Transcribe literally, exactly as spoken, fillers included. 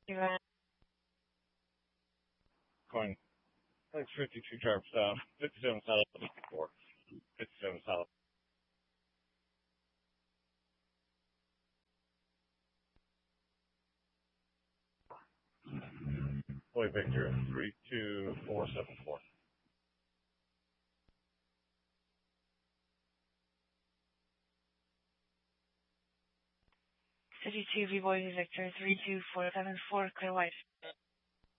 Coin. Thanks, fifty-two sharps down. fifty-seven solid. fifty-four. fifty-seven solid. Boy Victor, three two four seven four. City two, V-Boy Victor, three two four seven four, clear white.